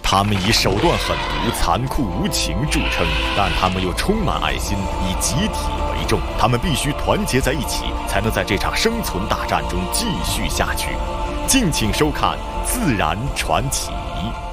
他们以手段狠毒、残酷无情著称，但他们又充满爱心，以集体为重。他们必须团结在一起，才能在这场生存大战中继续下去。敬请收看《自然传奇》。